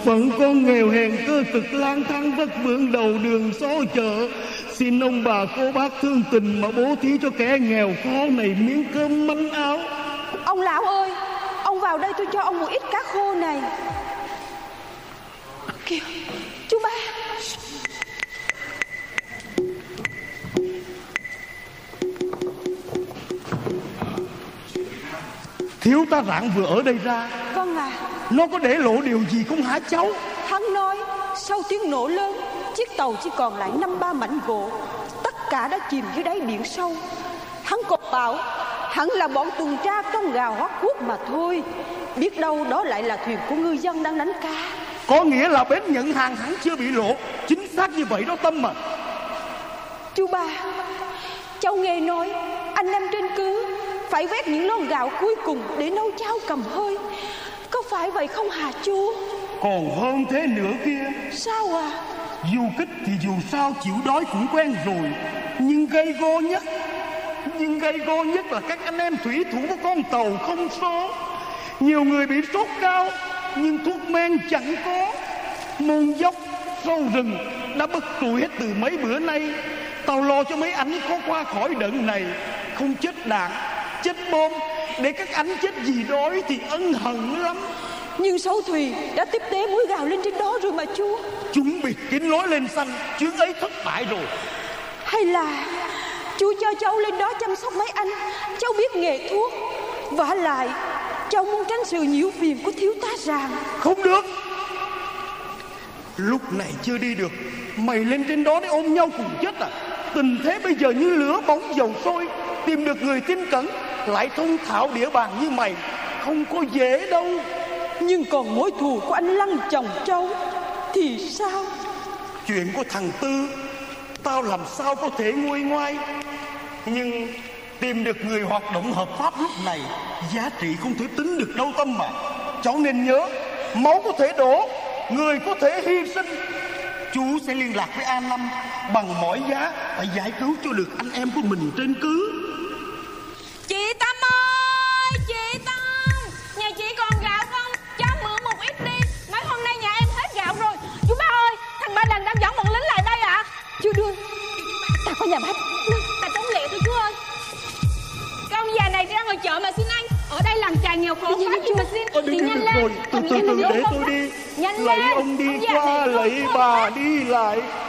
Phận con nghèo hèn cơ cực lang thang vất vưởng đầu đường xó chợ, xin ông bà cô bác thương tình mà bố thí cho kẻ nghèo khó này miếng cơm manh áo. Ông lão ơi, ông vào đây tôi cho ông một ít cá khô này. Kìa, chú ba. Thiếu tá Rạng vừa ở đây ra. Vâng à. Nó có để lộ điều gì không hả cháu? Hắn nói sau tiếng nổ lớn, chiếc tàu chỉ còn lại 5-3 mảnh gỗ, tất cả đã chìm dưới đáy biển sâu. Hắn còn bảo hẳn là bọn tuần tra trong gào hót cuốc mà thôi. Biết đâu đó lại là thuyền của ngư dân đang đánh cá. Có nghĩa là bến nhận hàng hẳn chưa bị lộ. Chính xác như vậy đó Tâm à. Chú ba, cháu nghe nói anh em trên cứ phải vét những lon gạo cuối cùng để nấu cháo cầm hơi. Có phải vậy không hả chú? Còn hơn thế nữa kia. Sao à? Du kích thì dù sao chịu đói cũng quen rồi, nhưng gây go nhất là các anh em thủy thủ của con tàu không số. Nhiều người bị sốt cao nhưng thuốc men chẳng có. Môn dốc sâu rừng đã bất tụi hết từ mấy bữa nay. Tàu lo cho mấy anh có qua khỏi đợt này, không chết đạn chết bom, để các anh chết vì đói thì ân hận lắm. Nhưng sáu thuyền đã tiếp tế muối gạo lên trên đó rồi mà chú. Chúng bịt kín lối lên xanh, chuyến ấy thất bại rồi. Hay là chú cho cháu lên đó chăm sóc mấy anh? Cháu biết nghề thuốc. Vả lại cháu muốn tránh sự nhiễu phiền của thiếu tá Rạng. Không được. Lúc này chưa đi được, mày lên trên đó để ôm nhau cùng chết à? Tình thế bây giờ như lửa bỏng dầu sôi. Tìm được người tin cẩn lại thông thạo địa bàn như mày không có dễ đâu. Nhưng còn mối thù của anh Lăng chồng cháu thì sao? Chuyện của thằng Tư tao làm sao có thể nguôi ngoai. Nhưng tìm được người hoạt động hợp pháp lúc này giá trị không thể tính được đâu Tâm mà. Cháu nên nhớ, máu có thể đổ, người có thể hy sinh. Chú sẽ liên lạc với An Lâm bằng mọi giá phải giải cứu cho được anh em của mình trên cứ. Chị Tâm ơi, chị Tâm, nhà chị còn gạo không? Cho mượn một ít đi, mấy hôm nay nhà em hết gạo rồi. Chú ba ơi, thằng Ba Đằng đang dẫn bọn lính lại đây ạ. Chưa đưa, ta có nhà bếp. Ta trốn lẹ thôi chú ơi. Cái ông già này ra ngoài chợ mà xin anh. Ở đây làng chài nghèo khổ quá đi mà xin. Thì nhanh lên. Rồi, từ từ để tôi đi. Nhanh Lạy lên. ông đi qua, lạy bà đi lại.